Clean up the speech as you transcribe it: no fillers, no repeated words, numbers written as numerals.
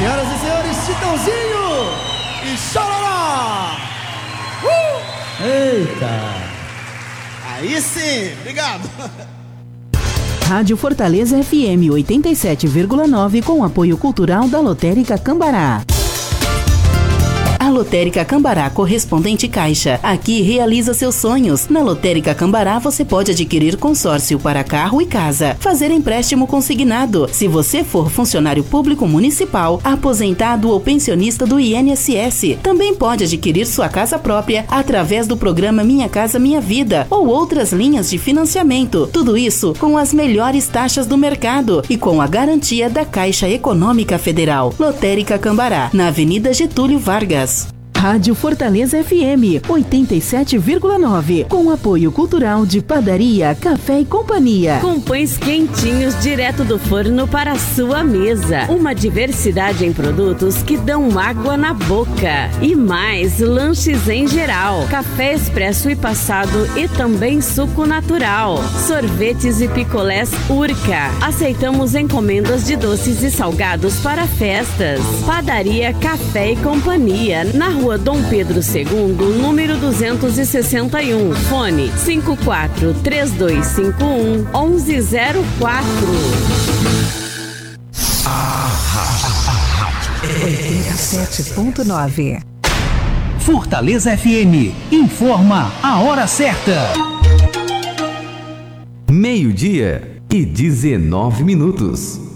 Senhoras e senhores, Chitãozinho e Chororó! Eita! Aí sim, obrigado! Rádio Fortaleza FM 87,9 com apoio cultural da Lotérica Cambará. A Lotérica Cambará Correspondente Caixa. Aqui realiza seus sonhos. Na Lotérica Cambará você pode adquirir consórcio para carro e casa, fazer empréstimo consignado. Se você for funcionário público municipal, aposentado ou pensionista do INSS, também pode adquirir sua casa própria através do programa Minha Casa Minha Vida ou outras linhas de financiamento. Tudo isso com as melhores taxas do mercado e com a garantia da Caixa Econômica Federal. Lotérica Cambará, na Avenida Getúlio Vargas. Rádio Fortaleza FM 87,9 com apoio cultural de Padaria, Café e Companhia. Com pães quentinhos direto do forno para a sua mesa. Uma diversidade em produtos que dão água na boca. E mais lanches em geral. Café expresso e passado e também suco natural. Sorvetes e picolés Urca. Aceitamos encomendas de doces e salgados para festas. Padaria, Café e Companhia. Na Rua Dom Pedro II, número 261. Fone 54-3251-1104. A Rádio 87.9. Fortaleza FM informa a hora certa. 12:19.